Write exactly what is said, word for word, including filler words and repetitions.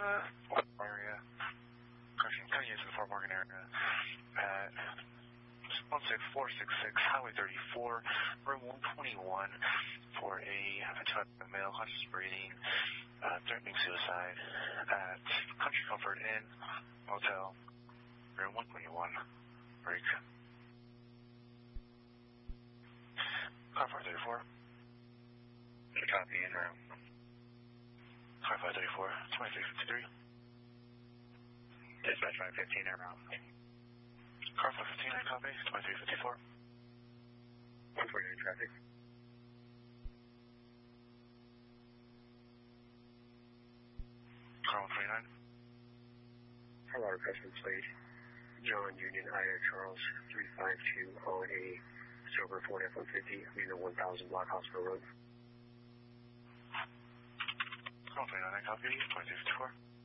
area. Correction, coming into the Fort Morgan area at one six four six six, Highway thirty-four, room one twenty-one, for a male conscious breathing, uh, threatening suicide at Country Comfort Inn Motel, room one twenty-one, break. Car five thirty-four. Copy in room. Car five thirty-four, twenty-three fifty-three. Dispatch five fifteen in room. Car five fifteen, I copy, twenty-three fifty-four. one forty-nine traffic. Car one twenty-nine. Colorado Custom Plate, John Union Ida Charles three five two on a Silver Ford F one fifty, Lena one thousand Block Hospital Road. Car one twenty-nine, I copy, twenty-three fifty-four.